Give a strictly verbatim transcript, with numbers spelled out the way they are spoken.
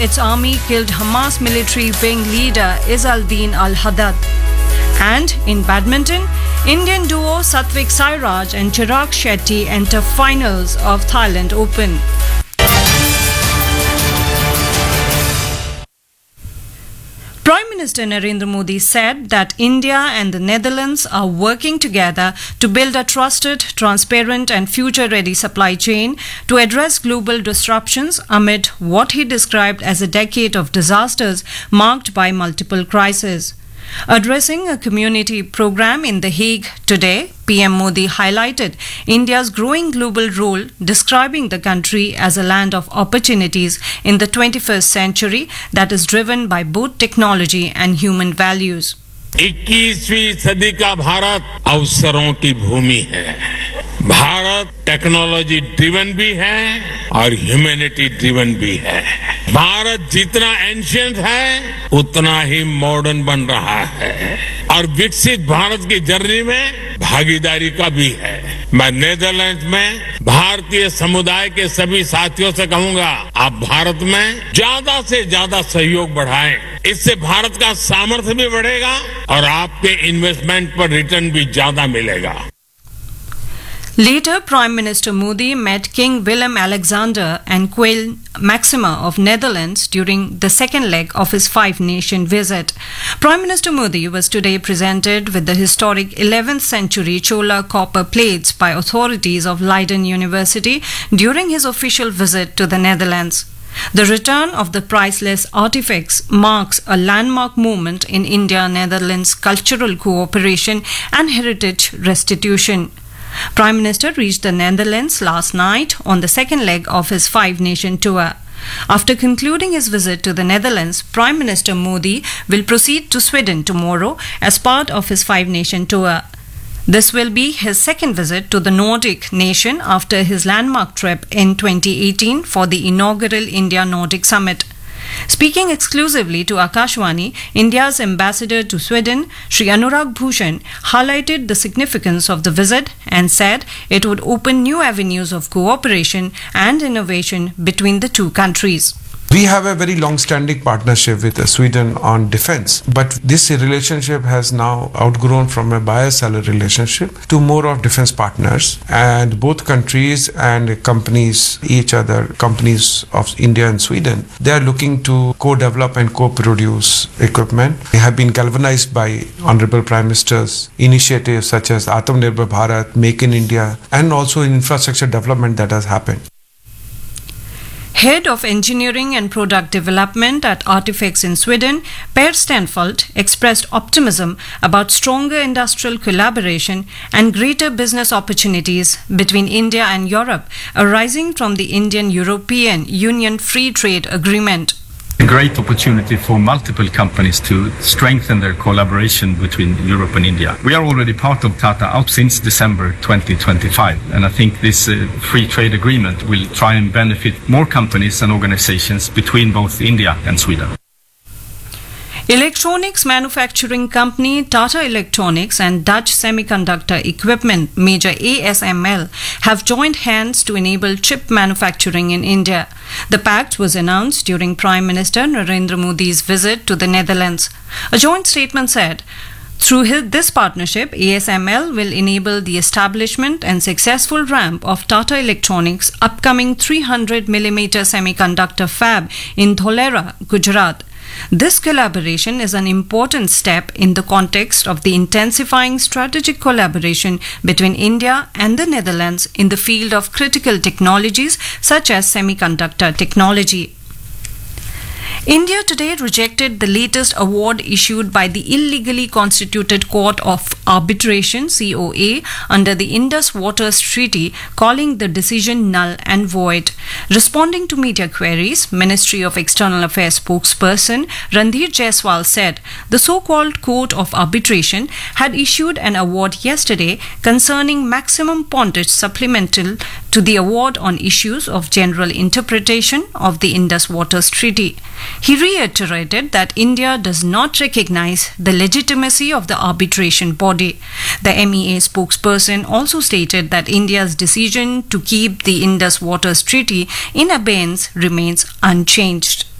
its army killed Hamas military wing leader Izzeldin al-Haddad. And in badminton, Indian duo Satvik Sairaj and Chirag Shetty enter finals of Thailand Open. Prime Minister Narendra Modi said that India and the Netherlands are working together to build a trusted, transparent and future-ready supply chain to address global disruptions amid what he described as a decade of disasters marked by multiple crises. Addressing a community program in The Hague today, P M Modi highlighted India's growing global role, describing the country as a land of opportunities in the twenty-first century that is driven by both technology and human values. इक्कीसवीं सदी का भारत अवसरों की भूमि है। Bharat technology driven भी है और humanity driven भी है। भारत जितना एंशिएंट है उतना ही मॉडर्न बन रहा है और विकसित भारत की जर्नी में भागीदारी का भी है। मैं नीदरलैंड्स में भारतीय समुदाय के सभी साथियों से कहूंगा, आप भारत में ज्यादा से ज्यादा सहयोग बढ़ाएं। इससे भारत का सामर्थ्य भी बढ़ेगा और आपके इन्वेस्टमेंट पर रिटर्न भी ज्यादा मिलेगा। Later, Prime Minister Modi met King Willem-Alexander and Queen Maxima of Netherlands during the second leg of his five-nation visit. Prime Minister Modi was today presented with the historic eleventh century Chola copper plates by authorities of Leiden University during his official visit to the Netherlands. The return of the priceless artifacts marks a landmark moment in India-Netherlands cultural cooperation and heritage restitution. Prime Minister reached the Netherlands last night on the second leg of his five-nation tour. After concluding his visit to the Netherlands, Prime Minister Modi will proceed to Sweden tomorrow as part of his five-nation tour. This will be his second visit to the Nordic nation after his landmark trip in twenty eighteen for the inaugural India-Nordic Summit. Speaking exclusively to Akashvani, India's ambassador to Sweden, Shri Anurag Bhushan, highlighted the significance of the visit and said it would open new avenues of cooperation and innovation between the two countries. We have a very long-standing partnership with Sweden on defense, but this relationship has now outgrown from a buyer-seller relationship to more of defense partners. And both countries and companies, each other, companies of India and Sweden, they are looking to co-develop and co-produce equipment. They have been galvanized by Honorable Prime Minister's initiatives such as Atmanirbhar Bharat, Make in India, and also infrastructure development that has happened. Head of Engineering and Product Development at Artifacts in Sweden, Per Stenfeldt, expressed optimism about stronger industrial collaboration and greater business opportunities between India and Europe arising from the Indian-European Union Free Trade Agreement. A great opportunity for multiple companies to strengthen their collaboration between Europe and India. We are already part of Tata out since December twenty twenty-five, and I think this uh, free trade agreement will try and benefit more companies and organizations between both India and Sweden. Electronics manufacturing company Tata Electronics and Dutch semiconductor equipment major A S M L have joined hands to enable chip manufacturing in India. The pact was announced during Prime Minister Narendra Modi's visit to the Netherlands. A joint statement said, through his, this partnership, A S M L will enable the establishment and successful ramp of Tata Electronics' upcoming three hundred millimeter semiconductor fab in Dholera, Gujarat. This collaboration is an important step in the context of the intensifying strategic collaboration between India and the Netherlands in the field of critical technologies such as semiconductor technology. India today rejected the latest award issued by the illegally constituted Court of Arbitration C O A under the Indus Waters Treaty, calling the decision null and void. Responding to media queries, Ministry of External Affairs spokesperson Randhir Jaiswal said the so-called Court of Arbitration had issued an award yesterday concerning maximum pondage supplemental to the award on issues of general interpretation of the Indus Waters Treaty. He reiterated that India does not recognize the legitimacy of the arbitration body. The M E A spokesperson also stated that India's decision to keep the Indus Waters Treaty in abeyance remains unchanged.